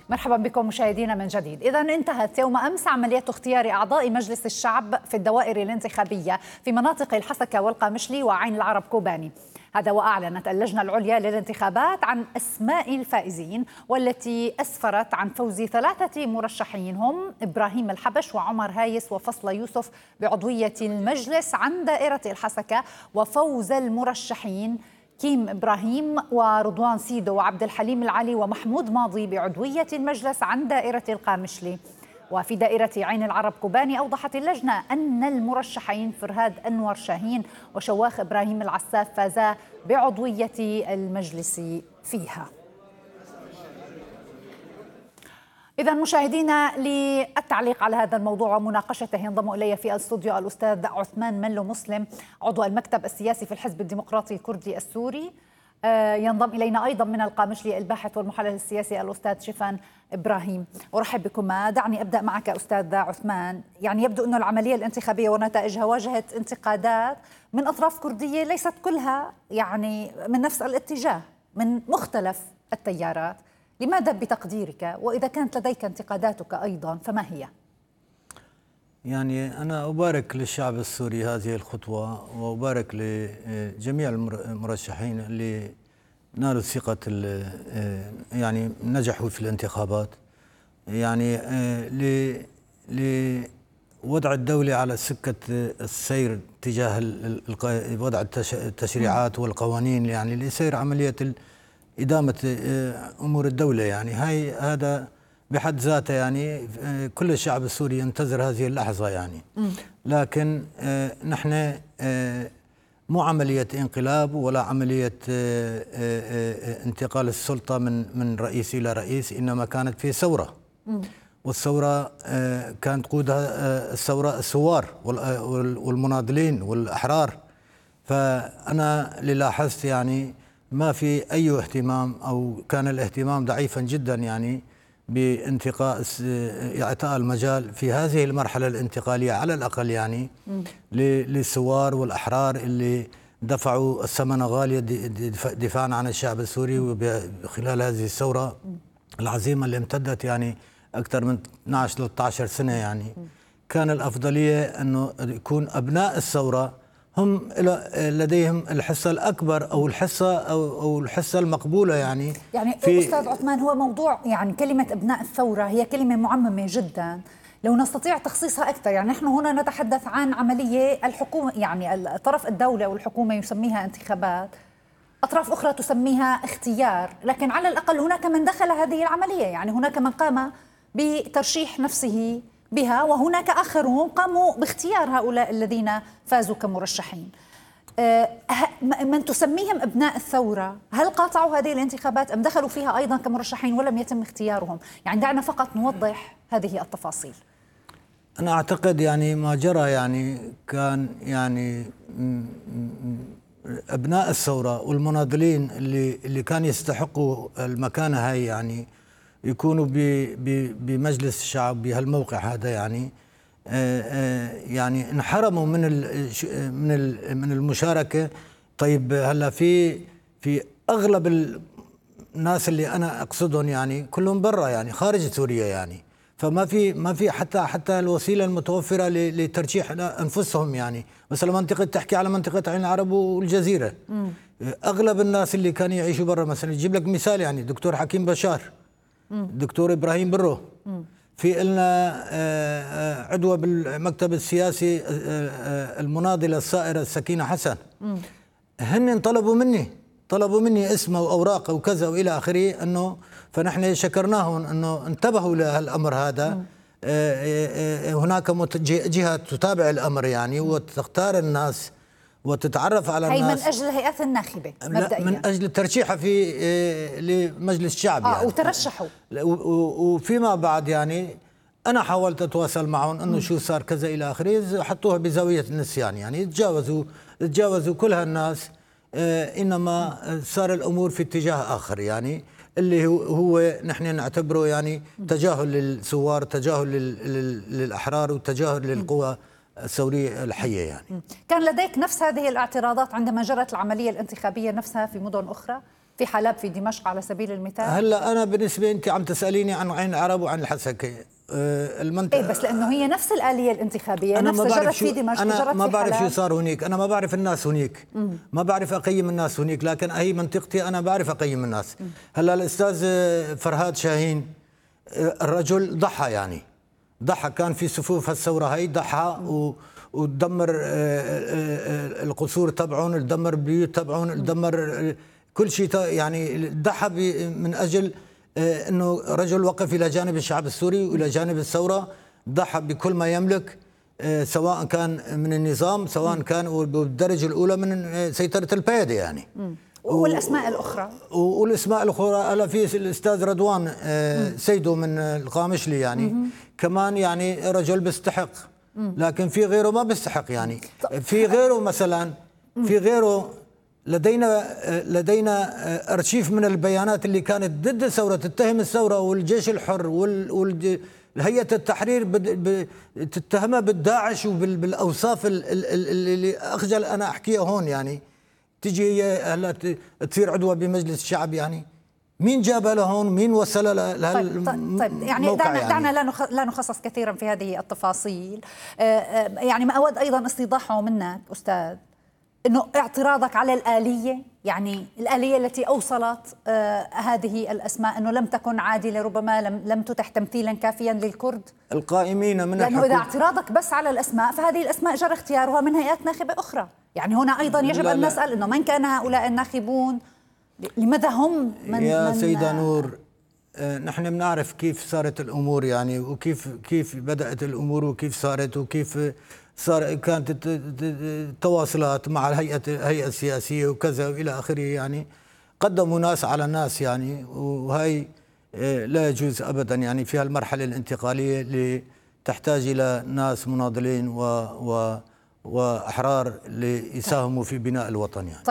مرحبا بكم مشاهدينا من جديد. إذا انتهت يوم أمس عملية اختيار أعضاء مجلس الشعب في الدوائر الانتخابية في مناطق الحسكة والقامشلي وعين العرب كوباني. هذا وأعلنت اللجنة العليا للانتخابات عن أسماء الفائزين، والتي أسفرت عن فوز 3 مرشحين هم إبراهيم الحبش وعمر هايس وفصل يوسف بعضوية المجلس عن دائرة الحسكة، وفوز المرشحين كيم إبراهيم ورضوان سيدو وعبد الحليم العلي ومحمود ماضي بعضوية المجلس عن دائرة القامشلي. وفي دائرة عين العرب كوباني أوضحت اللجنة أن المرشحين فرهاد أنور شاهين وشواخ إبراهيم العساف فازا بعضوية المجلس فيها. إذا مشاهدينا، للتعليق على هذا الموضوع ومناقشته ينضم إلي في الاستوديو الأستاذ عثمان ملو مسلم، عضو المكتب السياسي في الحزب الديمقراطي الكردي السوري. ينضم إلينا أيضا من القامشلي الباحث والمحلل السياسي الأستاذ شيفان إبراهيم. أرحب بكما. دعني أبدأ معك أستاذ عثمان. يعني يبدو أن العملية الانتخابية ونتائجها واجهت انتقادات من أطراف كردية ليست كلها يعني من نفس الاتجاه، من مختلف التيارات. لماذا بتقديرك، وإذا كانت لديك انتقاداتك أيضا فما هي؟ يعني أنا أبارك للشعب السوري هذه الخطوة، وأبارك لجميع المرشحين اللي نالوا ثقة، يعني نجحوا في الانتخابات، يعني لوضع الدولة على سكة السير تجاه وضع التشريعات والقوانين، يعني لسير عملية إدامة أمور الدولة. يعني هذا بحد ذاته يعني كل الشعب السوري ينتظر هذه اللحظة يعني. لكن نحن مو عملية انقلاب ولا عملية انتقال السلطة من رئيس إلى رئيس، إنما كانت في ثورة، والثورة كانت قودها الثوار والمناضلين والأحرار. فأنا اللي لاحظت يعني ما في أي اهتمام، أو كان الاهتمام ضعيفا جدا يعني بانتقاء إعطاء المجال في هذه المرحلة الانتقالية على الأقل يعني للثوار والأحرار اللي دفعوا الثمن غالية دفاعا عن الشعب السوري. وخلال هذه الثورة العظيمة اللي امتدت يعني أكثر من 12-13 سنة، يعني كان الأفضلية أنه يكون أبناء الثورة هم لديهم الحصة الأكبر أو الحصة المقبولة يعني في أستاذ عثمان، هو موضوع يعني كلمة أبناء الثورة هي كلمة معممة جدا، لو نستطيع تخصيصها أكثر. يعني نحن هنا نتحدث عن عملية الحكومة، يعني طرف الدولة والحكومة يسميها انتخابات، أطراف أخرى تسميها اختيار، لكن على الأقل هناك من دخل هذه العملية، يعني هناك من قام بترشيح نفسه بها، وهناك آخرون قاموا باختيار هؤلاء الذين فازوا كمرشحين. من تسميهم أبناء الثورة، هل قاطعوا هذه الانتخابات أم دخلوا فيها أيضا كمرشحين ولم يتم اختيارهم؟ يعني دعنا فقط نوضح هذه التفاصيل. أنا أعتقد يعني ما جرى يعني كان يعني أبناء الثورة والمناضلين اللي كان يستحقوا المكانة هاي يعني يكونوا بمجلس الشعب بهالموقع هذا، يعني انحرموا من المشاركة. طيب هلا في اغلب الناس اللي انا اقصدهم يعني كلهم برا، يعني خارج سوريا، يعني فما في حتى الوسيله المتوفره لترشيح انفسهم. يعني مثلا منطقه، تحكي على منطقه عين العرب والجزيره، اغلب الناس اللي كانوا يعيشوا برا، مثلا يجيب لك مثال يعني دكتور حكيم بشار، دكتور إبراهيم برو، في لنا عضوة بالمكتب السياسي المناضلة الصائرة السكينة حسن. هن طلبوا مني اسمه وأوراقه وكذا وإلى آخره، أنه فنحن شكرناهم أنه انتبهوا لهالأمر هذا. هناك جهة تتابع الأمر يعني وتختار الناس وتتعرف على الناس. هي من أجل الهيئات الناخبة مبدئيا، من أجل ترشيحها لمجلس الشعب يعني. وترشحوا، وفيما بعد يعني أنا حاولت أتواصل معهم أنه شو صار كذا إلى آخره، حطوها بزاوية النسيان، يعني تجاوزوا كل هالناس. إنما صار الأمور في اتجاه آخر، يعني اللي هو نحن نعتبره يعني تجاهل للثوار، تجاهل للأحرار، وتجاهل للقوى الثورية الحية. يعني كان لديك نفس هذه الاعتراضات عندما جرت العملية الانتخابية نفسها في مدن أخرى؟ في حلب، في دمشق على سبيل المثال. هلا انا بالنسبه انت عم تساليني عن عين العرب وعن الحسكه المنطقه. ايه بس لانه هي نفس الآلية الانتخابية، أنا نفس جرت في دمشق، أنا جرت ما في بعرف شو حلب. صار هنيك، أنا ما بعرف الناس هنيك، ما بعرف أقيم الناس هنيك، لكن هي منطقتي أنا بعرف أقيم الناس. هلا الأستاذ فرهاد شاهين الرجل ضحى، يعني ضحى، كان في صفوف الثورة هي، ضحى ودمر القصور تبعهم، دمر البيوت تبعهم، دمر كل شيء، يعني ضحى من أجل انه رجل وقف الى جانب الشعب السوري والى جانب الثوره، ضحى بكل ما يملك، سواء كان من النظام، سواء كان بالدرجه الاولى من سيطره البيادة يعني. والاسماء الاخرى، والاسماء الاخرى هلا في الاستاذ رضوان سيدو من القامشلي، يعني كمان يعني رجل بيستحق، لكن في غيره ما بيستحق، يعني في غيره مثلا، في غيره لدينا ارشيف من البيانات اللي كانت ضد الثوره، تتهم الثوره والجيش الحر والهيئه التحرير تتهمها بالداعش وبالاوصاف اللي اخجل انا احكيها هون، يعني تجي هي هلا تصير عضوه بمجلس الشعب، يعني مين جابها لهون؟ مين وصلها طيب يعني دعنا لا نخصص كثيرا في هذه التفاصيل. يعني ما اود ايضا استيضاحه منك استاذ، انه اعتراضك على الآلية، يعني الآلية التي اوصلت هذه الاسماء انه لم تكن عادلة، ربما لم تتح تمثيلا كافيا للكرد القائمين من لانه اذا اعتراضك بس على الاسماء فهذه الاسماء جرى اختيارها من هيئات ناخبة اخرى، يعني هنا ايضا يجب ان نسأل انه من كان هؤلاء الناخبون، لماذا هم يا سيدة نور، نحن بنعرف كيف صارت الامور، يعني وكيف بدأت الامور وكيف صارت وكيف كانت التواصلات مع الهيئة السياسية وكذا وإلى آخره، يعني قدموا ناس على ناس، يعني وهي لا يجوز أبدا، يعني في هالمرحلة الانتقالية اللي تحتاج إلى ناس مناضلين وأحرار ليساهموا في بناء الوطن يعني.